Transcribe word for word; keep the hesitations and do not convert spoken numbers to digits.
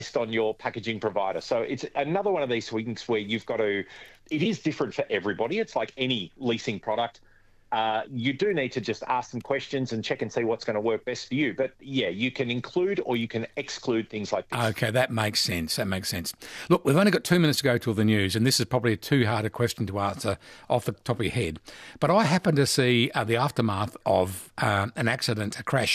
based on your packaging provider. So it's another one of these things where you've got to, it is different for everybody. It's like any leasing product. Uh, you do need to just ask some questions and check and see what's going to work best for you. But yeah, you can include or you can exclude things like this. Okay, that makes sense. That makes sense. Look, we've only got two minutes to go till the news, and this is probably too hard a question to answer off the top of your head. But I happened to see uh, the aftermath of um, an accident, a crash